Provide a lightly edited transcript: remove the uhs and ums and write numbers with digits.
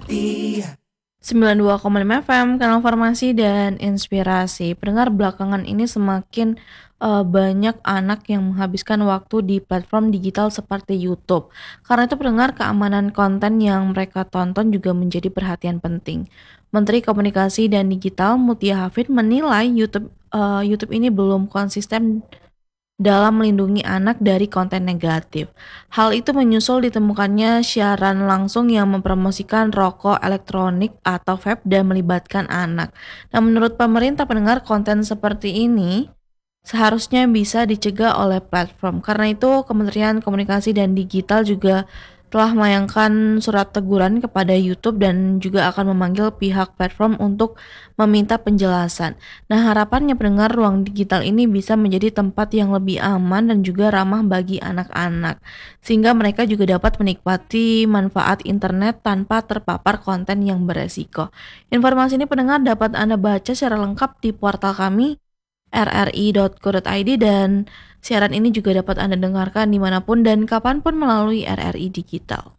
Iya. 92,5 FM, Kanal Farmasi dan Inspirasi. Pendengar belakangan ini semakin banyak anak yang menghabiskan waktu di platform digital seperti YouTube. Karena itu pendengar keamanan konten yang mereka tonton juga menjadi perhatian penting. Menteri Komunikasi dan Digital Mutia Hafid menilai YouTube ini belum konsisten dalam melindungi anak dari konten negatif. Hal itu menyusul ditemukannya siaran langsung yang mempromosikan rokok elektronik atau vape dan melibatkan anak. Nah, menurut pemerintah pendengar konten seperti ini seharusnya bisa dicegah oleh platform. Karena itu Kementerian Komunikasi dan Digital juga telah melayangkan surat teguran kepada YouTube dan juga akan memanggil pihak platform untuk meminta penjelasan. Nah, harapannya pendengar ruang digital ini bisa menjadi tempat yang lebih aman dan juga ramah bagi anak-anak, sehingga mereka juga dapat menikmati manfaat internet tanpa terpapar konten yang beresiko. Informasi ini pendengar dapat Anda baca secara lengkap di portal kami rri.co.id dan siaran ini juga dapat Anda dengarkan dimanapun dan kapanpun melalui RRI Digital.